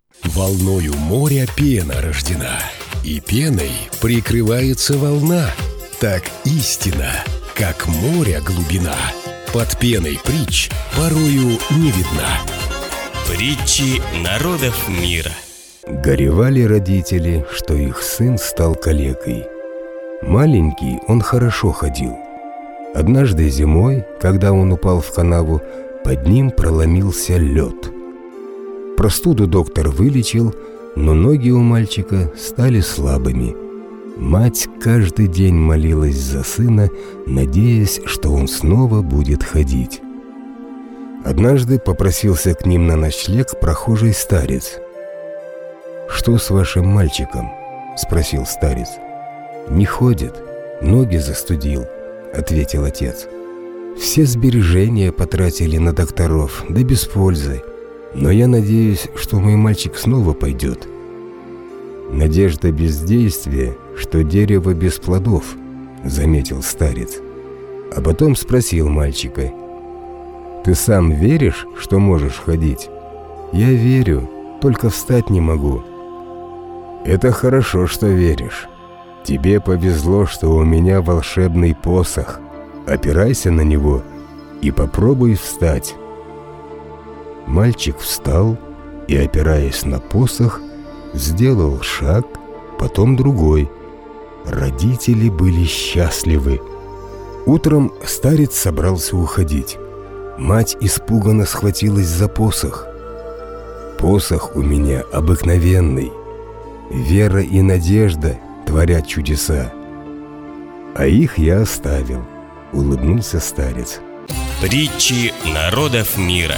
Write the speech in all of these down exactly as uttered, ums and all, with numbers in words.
Волною моря пена рождена, и пеной прикрывается волна. Так истина, как море глубина, под пеной притч порою не видна. Притчи народов мира. Горевали родители, что их сын стал калекой. Маленький он хорошо ходил. Однажды зимой, когда он упал в канаву, под ним проломился лед. Простуду доктор вылечил, но ноги у мальчика стали слабыми. Мать каждый день молилась за сына, надеясь, что он снова будет ходить. Однажды попросился к ним на ночлег прохожий старец. «Что с вашим мальчиком?» — спросил старец. «Не ходит, ноги застудил», — ответил отец. «Все сбережения потратили на докторов, да без пользы. Но я надеюсь, что мой мальчик снова пойдет». «Надежда бездействия, что дерево без плодов», — заметил старец. А потом спросил мальчика: «Ты сам веришь, что можешь ходить?» «Я верю, только встать не могу». «Это хорошо, что веришь. Тебе повезло, что у меня волшебный посох. Опирайся на него и попробуй встать». Мальчик встал и, опираясь на посох, сделал шаг, потом другой. Родители были счастливы. Утром старец собрался уходить. Мать испуганно схватилась за посох. «Посох у меня обыкновенный. Вера и надежда творят чудеса. А их я оставил», — улыбнулся старец. Притчи народов мира.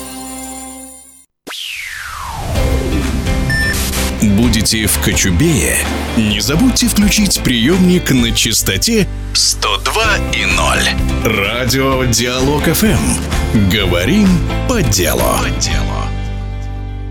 Будете в Кочубее? Не забудьте включить приемник на частоте сто два и ноль. Радио Диалог эф эм. Говорим по делу. По делу.